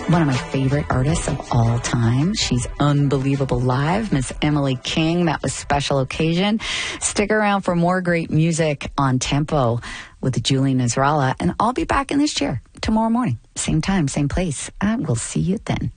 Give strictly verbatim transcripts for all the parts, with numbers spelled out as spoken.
one of my favorite artists of all time. She's unbelievable live. Miss Emily King. That was Special Occasion. Stick around for more great music on Tempo with Julie Nasrallah. And I'll be back in this chair tomorrow morning. Same time, same place. I will see you then.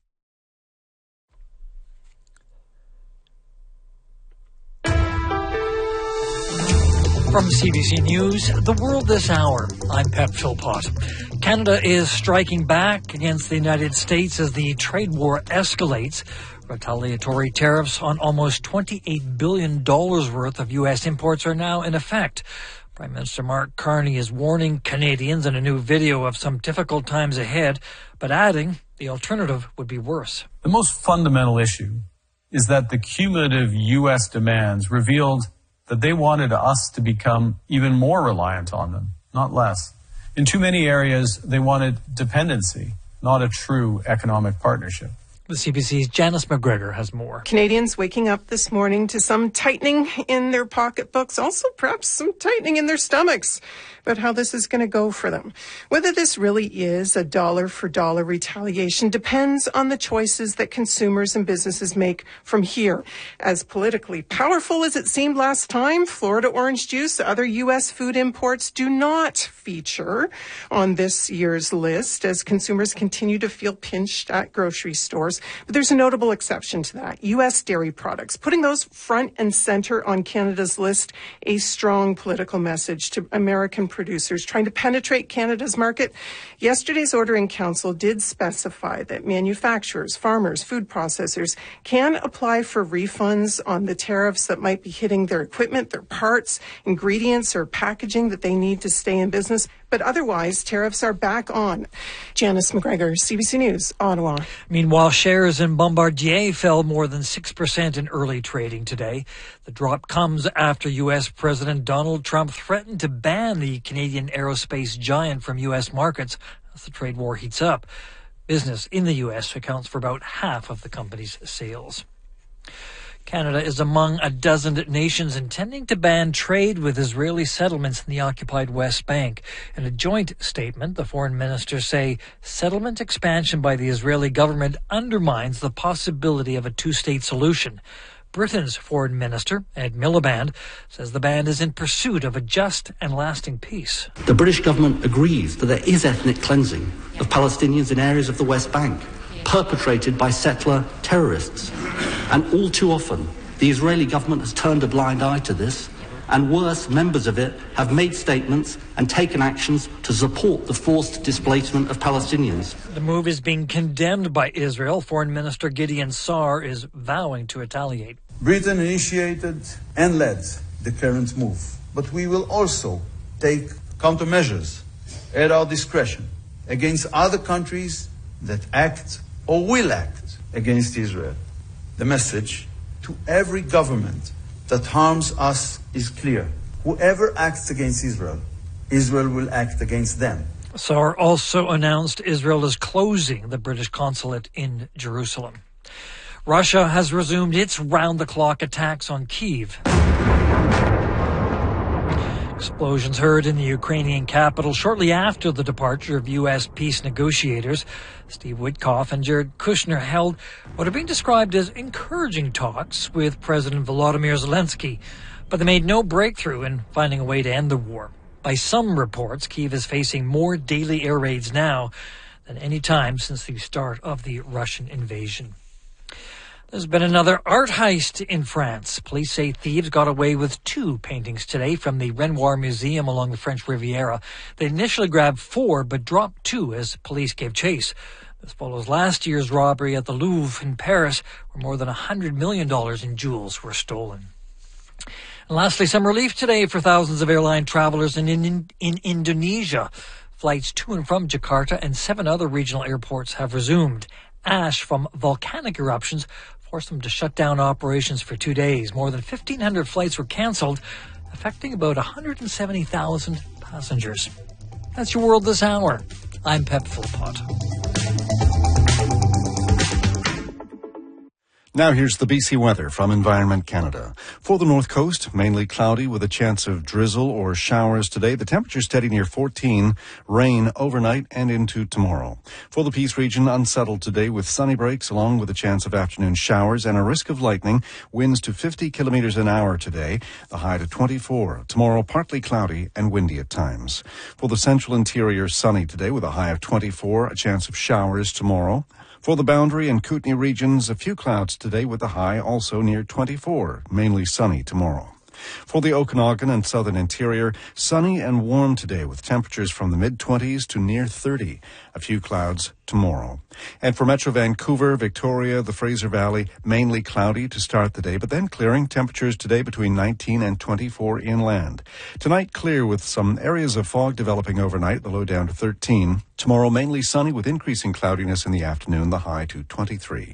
From C B C News, The World This Hour, I'm Pep Philpott. Canada is striking back against the United States as the trade war escalates. Retaliatory tariffs on almost twenty-eight billion dollars worth of U S imports are now in effect. Prime Minister Mark Carney is warning Canadians in a new video of some difficult times ahead, but adding the alternative would be worse. The most fundamental issue is that the cumulative U S demands revealed that they wanted us to become even more reliant on them, not less. In too many areas, they wanted dependency, not a true economic partnership. The C B C's Janice McGregor has more. Canadians waking up this morning to some tightening in their pocketbooks, also perhaps some tightening in their stomachs, about how this is going to go for them. Whether this really is a dollar-for-dollar retaliation depends on the choices that consumers and businesses make from here. As politically powerful as it seemed last time, Florida orange juice, other U S food imports do not feature on this year's list as consumers continue to feel pinched at grocery stores. But there's a notable exception to that. U S dairy products, putting those front and center on Canada's list, a strong political message to American producers trying to penetrate Canada's market. Yesterday's Order in Council did specify that manufacturers, farmers, food processors can apply for refunds on the tariffs that might be hitting their equipment, their parts, ingredients, or packaging that they need to stay in business. But otherwise, tariffs are back on. Janice McGregor, C B C News, Ottawa. Meanwhile, shares in Bombardier fell more than six percent in early trading today. The drop comes after U S President Donald Trump threatened to ban the Canadian aerospace giant from U S markets as the trade war heats up. Business in the U S accounts for about half of the company's sales. Canada is among a dozen nations intending to ban trade with Israeli settlements in the occupied West Bank. In a joint statement, the foreign ministers say settlement expansion by the Israeli government undermines the possibility of a two-state solution. Britain's foreign minister, Ed Miliband, says the ban is in pursuit of a just and lasting peace. The British government agrees that there is ethnic cleansing of Palestinians in areas of the West Bank, perpetrated by settler terrorists. And all too often, the Israeli government has turned a blind eye to this, and worse, members of it have made statements and taken actions to support the forced displacement of Palestinians. The move is being condemned by Israel. Foreign Minister Gideon Saar is vowing to retaliate. Britain initiated and led the current move, but we will also take countermeasures at our discretion against other countries that act or will act against Israel. The message to every government that harms us is clear. Whoever acts against Israel, Israel will act against them. Saar also announced Israel is closing the British consulate in Jerusalem. Russia has resumed its round-the-clock attacks on Kyiv. Explosions heard in the Ukrainian capital shortly after the departure of U S peace negotiators. Steve Witkoff and Jared Kushner held what are being described as encouraging talks with President Volodymyr Zelensky, but they made no breakthrough in finding a way to end the war. By some reports, Kyiv is facing more daily air raids now than any time since the start of the Russian invasion. There's been another art heist in France. Police say thieves got away with two paintings today from the Renoir Museum along the French Riviera. They initially grabbed four, but dropped two as police gave chase. This follows last year's robbery at the Louvre in Paris, where more than one hundred million dollars in jewels were stolen. And lastly, some relief today for thousands of airline travelers in, in, in Indonesia. Flights to and from Jakarta and seven other regional airports have resumed. Ash from volcanic eruptions forced them to shut down operations for two days. More than fifteen hundred flights were canceled, affecting about one hundred seventy thousand passengers. That's your World This Hour. I'm Pep Philpott. Now here's the B C weather from Environment Canada. For the North Coast, mainly cloudy with a chance of drizzle or showers today. The temperature steady near fourteen. Rain overnight and into tomorrow. For the Peace region, unsettled today with sunny breaks along with a chance of afternoon showers and a risk of lightning. Winds to fifty kilometers an hour today. The high to twenty-four. Tomorrow, partly cloudy and windy at times. For the central interior, sunny today with a high of twenty-four. A chance of showers tomorrow. For the Boundary and Kootenay regions, a few clouds today with a high also near twenty-four, mainly sunny tomorrow. For the Okanagan and southern interior, sunny and warm today with temperatures from the mid-twenties to near thirty. A few clouds tomorrow. And for Metro Vancouver, Victoria, the Fraser Valley, mainly cloudy to start the day, but then clearing. Temperatures today between nineteen and twenty-four inland. Tonight, clear with some areas of fog developing overnight, the low down to thirteen. Tomorrow, mainly sunny with increasing cloudiness in the afternoon, the high to twenty-three.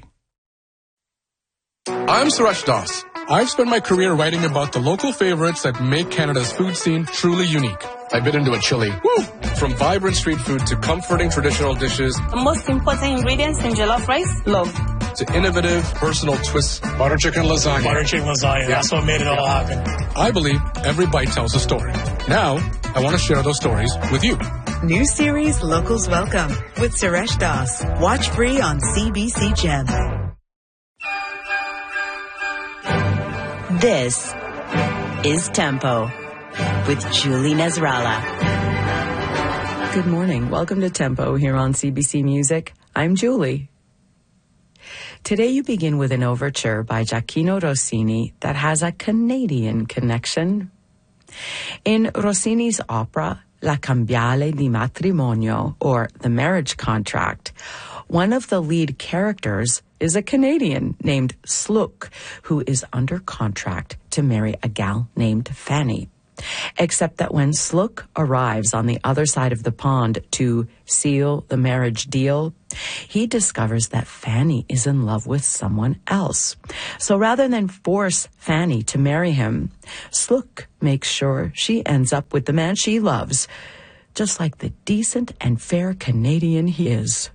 I'm Suresh Das. I've spent my career writing about the local favorites that make Canada's food scene truly unique. I bit into a chili. Woo! From vibrant street food to comforting traditional dishes. The most important ingredients in jollof rice? Love. To innovative, personal twists. Butter chicken lasagna. Butter chicken lasagna. That's what made it all happen. I believe every bite tells a story. Now, I want to share those stories with you. New series Locals Welcome with Suresh Das. Watch free on C B C Gem. This is Tempo with Julie Nasrallah. Good morning. Welcome to Tempo here on C B C Music. I'm Julie. Today you begin with an overture by Gioacchino Rossini that has a Canadian connection. In Rossini's opera La Cambiale di Matrimonio, or The Marriage Contract, one of the lead characters is a Canadian named Slook, who is under contract to marry a gal named Fanny. Except that when Slook arrives on the other side of the pond to seal the marriage deal, he discovers that Fanny is in love with someone else. So rather than force Fanny to marry him, Slook makes sure she ends up with the man she loves, just like the decent and fair Canadian he is.